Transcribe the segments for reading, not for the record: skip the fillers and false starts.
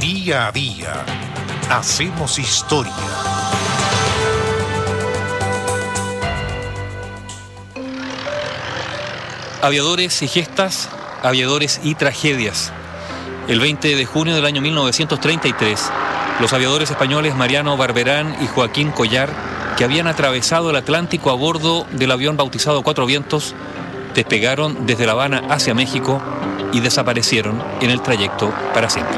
Día a día hacemos historia. Aviadores y gestas, aviadores y tragedias. El 20 de junio del año 1933, los aviadores españoles Mariano Barberán y Joaquín Collar, que habían atravesado el Atlántico a bordo del avión bautizado Cuatro Vientos, despegaron desde La Habana hacia México y desaparecieron en el trayecto para siempre.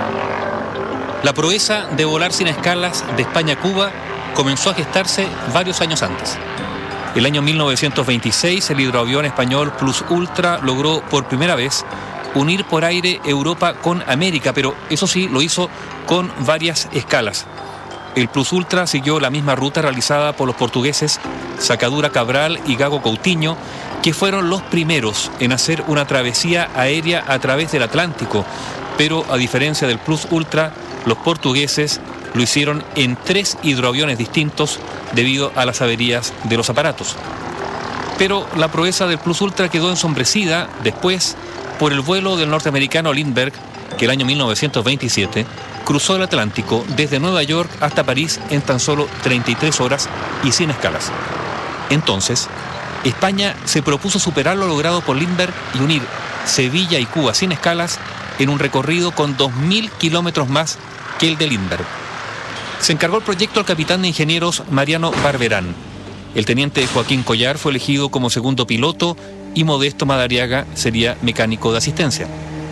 La proeza de volar sin escalas de España a Cuba comenzó a gestarse varios años antes. El año 1926, el hidroavión español Plus Ultra logró por primera vez unir por aire Europa con América, pero eso sí, lo hizo con varias escalas. El Plus Ultra siguió la misma ruta realizada por los portugueses Sacadura Cabral y Gago Coutinho, que fueron los primeros en hacer una travesía aérea a través del Atlántico, pero a diferencia del Plus Ultra, los portugueses lo hicieron en 3 hidroaviones distintos debido a las averías de los aparatos. Pero la proeza del Plus Ultra quedó ensombrecida después por el vuelo del norteamericano Lindbergh, que el año 1927 cruzó el Atlántico desde Nueva York hasta París en tan solo 33 horas y sin escalas. Entonces, España se propuso superar lo logrado por Lindbergh y unir Sevilla y Cuba sin escalas en un recorrido con 2.000 kilómetros más que el de Lindbergh. Se encargó el proyecto al capitán de ingenieros Mariano Barberán. El teniente Joaquín Collar fue elegido como segundo piloto y Modesto Madariaga sería mecánico de asistencia.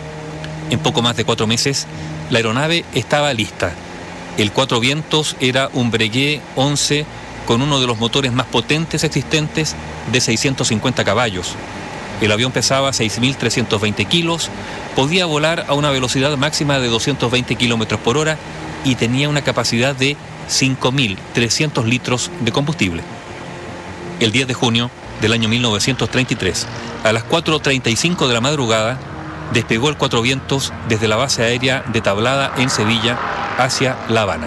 En poco más de 4 meses, la aeronave estaba lista. El Cuatro Vientos era un Breguet 11 con uno de los motores más potentes existentes de 650 caballos. El avión pesaba 6.320 kilos, podía volar a una velocidad máxima de 220 kilómetros por hora y tenía una capacidad de 5.300 litros de combustible. El 10 de junio del año 1933, a las 4:35 de la madrugada, despegó el Cuatro Vientos desde la base aérea de Tablada en Sevilla hacia La Habana.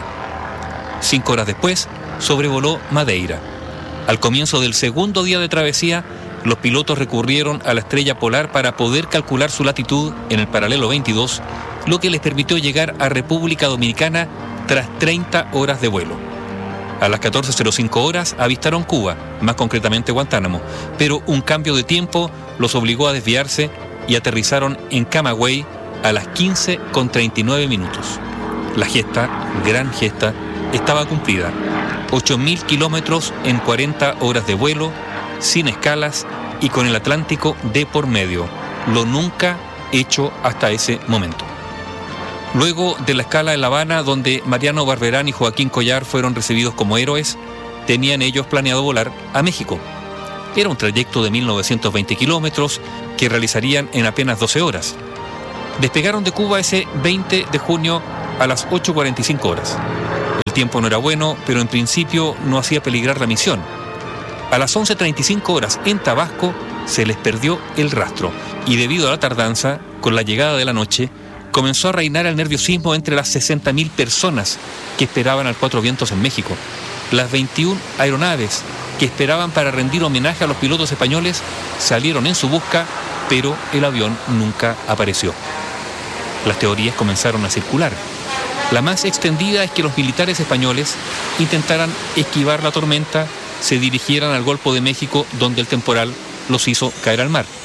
5 horas después, sobrevoló Madeira. Al comienzo del segundo día de travesía, los pilotos recurrieron a la estrella polar para poder calcular su latitud en el paralelo 22, lo que les permitió llegar a República Dominicana tras 30 horas de vuelo. A las 14:05 horas avistaron Cuba, más concretamente Guantánamo, pero un cambio de tiempo los obligó a desviarse y aterrizaron en Camagüey a las 15:39 minutos. La gesta, gran gesta, estaba cumplida. 8.000 kilómetros en 40 horas de vuelo, sin escalas y con el Atlántico de por medio, lo nunca hecho hasta ese momento. Luego de la escala en La Habana, donde Mariano Barberán y Joaquín Collar fueron recibidos como héroes, tenían ellos planeado volar a México. Era un trayecto de 1.920 kilómetros que realizarían en apenas 12 horas. Despegaron de Cuba ese 20 de junio a las 8:45 horas. El tiempo no era bueno, pero en principio no hacía peligrar la misión. A las 11:35 horas en Tabasco se les perdió el rastro y debido a la tardanza, con la llegada de la noche, comenzó a reinar el nerviosismo entre las 60.000 personas que esperaban al Cuatro Vientos en México. Las 21 aeronaves que esperaban para rendir homenaje a los pilotos españoles salieron en su busca, pero el avión nunca apareció. Las teorías comenzaron a circular. La más extendida es que los militares españoles intentaran esquivar la tormenta, se dirigieran al Golfo de México, donde el temporal los hizo caer al mar.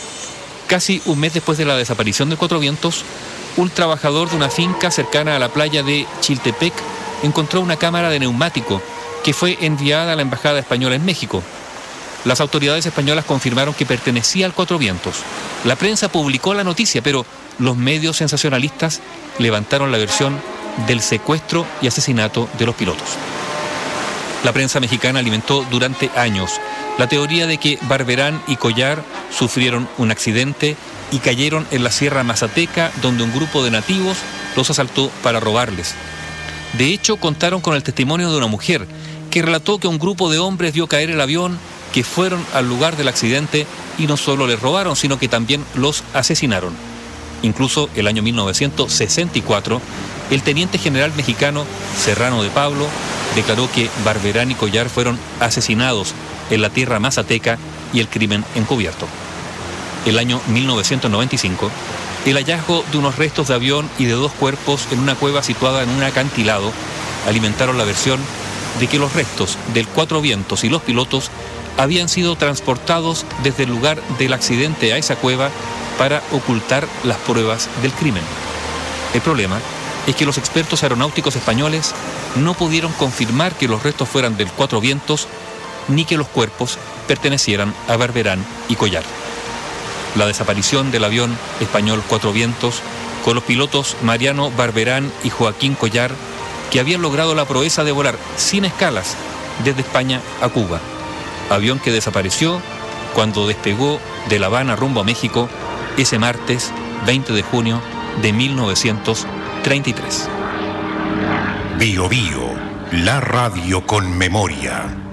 Casi un mes después de la desaparición del Cuatro Vientos, un trabajador de una finca cercana a la playa de Chiltepec encontró una cámara de neumático que fue enviada a la Embajada Española en México. Las autoridades españolas confirmaron que pertenecía al Cuatro Vientos. La prensa publicó la noticia, pero los medios sensacionalistas levantaron la versión del secuestro y asesinato de los pilotos. La prensa mexicana alimentó durante años la teoría de que Barberán y Collar sufrieron un accidente y cayeron en la Sierra Mazateca, donde un grupo de nativos los asaltó para robarles. De hecho, contaron con el testimonio de una mujer que relató que un grupo de hombres vio caer el avión, que fueron al lugar del accidente y no solo les robaron, sino que también los asesinaron. Incluso el año 1964, el teniente general mexicano Serrano de Pablo declaró que Barberán y Collar fueron asesinados en la tierra mazateca y el crimen encubierto. El año 1995, El hallazgo de unos restos de avión y de 2 cuerpos en una cueva situada en un acantilado alimentaron la versión de que los restos del Cuatro Vientos y los pilotos habían sido transportados desde el lugar del accidente a esa cueva para ocultar las pruebas del crimen. El problema es que los expertos aeronáuticos españoles no pudieron confirmar que los restos fueran del Cuatro Vientos ni que los cuerpos pertenecieran a Barberán y Collar. La desaparición del avión español Cuatro Vientos con los pilotos Mariano Barberán y Joaquín Collar, que habían logrado la proeza de volar sin escalas desde España a Cuba. Avión que desapareció cuando despegó de La Habana rumbo a México ese martes 20 de junio de 1933. Bio Bio, la radio con memoria.